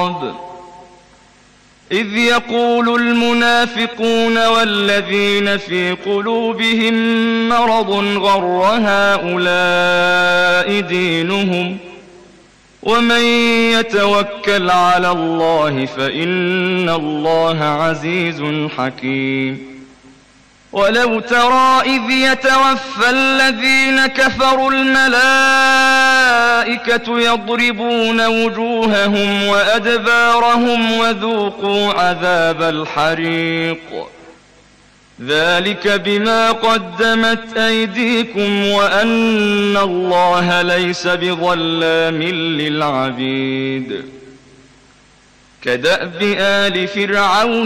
الخطاب إذ يقول المنافقون والذين في قلوبهم مرض غر هؤلاء دينهم ومن يتوكل على الله فإن الله عزيز حكيم ولو ترى إذ يتوفى الذين كفروا الملائكة يضربون وجوههم وأدبارهم وذوقوا عذاب الحريق ذلك بما قدمت أيديكم وأن الله ليس بظلام للعبيد كدأب آل فرعون